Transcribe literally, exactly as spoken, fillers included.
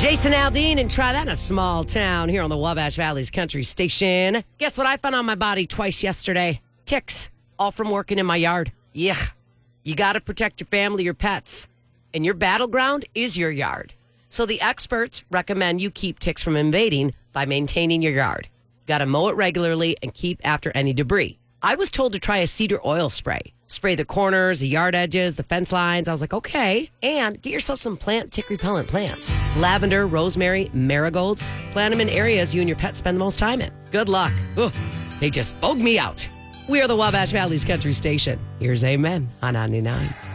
Jason Aldean, and try that in a small town here on the Wabash Valley's Country Station. Guess what I found on my body twice yesterday? Ticks, all from working in my yard. Yeah, you got to protect your family, your pets, and your battleground is your yard. So the experts recommend you keep ticks from invading by maintaining your yard. Got to mow it regularly and keep after any debris. I was told to try a cedar oil spray. Spray the corners, the yard edges, the fence lines. I was like, okay. And get yourself some plant tick repellent plants. Lavender, rosemary, marigolds. Plant them in areas you and your pet spend the most time in. Good luck. Ugh, they just bugged me out. We are the Wabash Valley's Country Station. Here's Amen on ninety-nine.